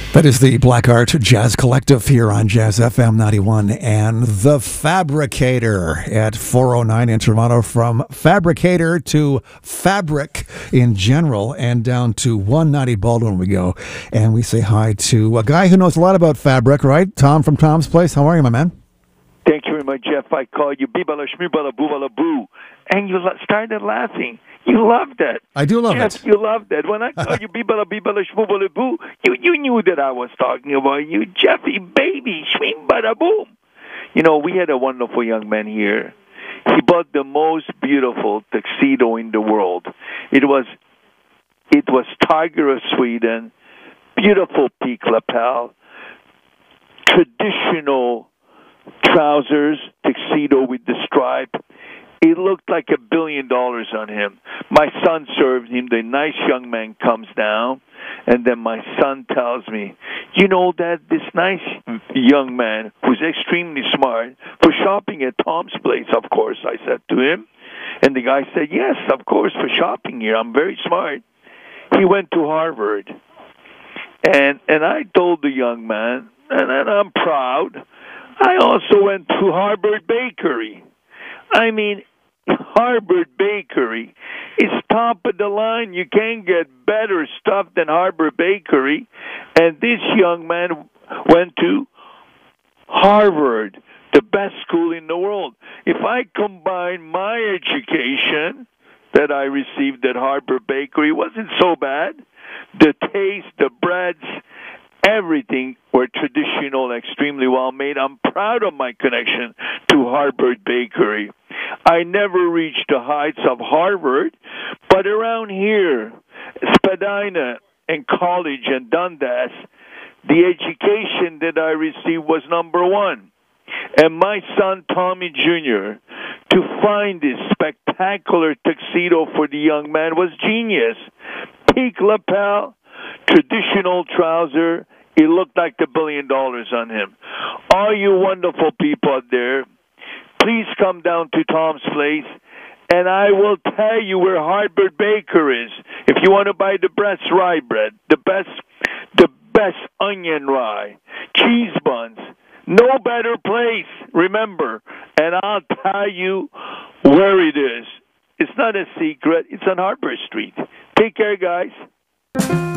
That is the Black Art Jazz Collective here on Jazz FM 91 and The Fabricator at 409 in Toronto. From Fabricator to Fabric in general and down to 190 Baldwin we go. And we say hi to a guy who knows a lot about fabric, right? Tom from Tom's Place. How are you, my man? Thank you very much, Jeff. I called you Bibala Shmibala Boobala Boo, and you started laughing. You loved that. I do love Jeff, it. you loved that. When I called you Bibala Shmibala Boo, you knew that I was talking about you, Jeffy, baby, Shmimbada Boom. You know, we had a wonderful young man here. He bought the most beautiful tuxedo in the world. It was Tiger of Sweden, beautiful peak lapel, traditional trousers, tuxedo with the stripe. It looked like $1 billion on him. My son served him. The nice young man comes down, and then my son tells me, you know that this nice young man, who's extremely smart, for shopping at Tom's Place, of course, I said to him. And the guy said, yes, of course, for shopping here. I'm very smart. He went to Harvard. And I told the young man, and I'm proud, I also went to Harvard Bakery. I mean, Harvard Bakery is top of the line. You can't get better stuff than Harvard Bakery. And this young man went to Harvard, the best school in the world. If I combine my education that I received at Harvard Bakery, it wasn't so bad. The taste, the breads, everything were traditional, extremely well made. I'm proud of my connection to Harvard Bakery. I never reached the heights of Harvard, but around here, Spadina and college and Dundas, the education that I received was number one. And my son, Tommy Jr., to find this spectacular tuxedo for the young man was genius. Peak lapel, traditional trouser. It looked like $1 billion on him. All you wonderful people out there, please come down to Tom's Place, and I will tell you where Harvard Baker is. If you want to buy the best rye bread, the best onion rye, cheese buns, no better place, remember. And I'll tell you where it is. It's not a secret. It's on Harvard Street. Take care, guys.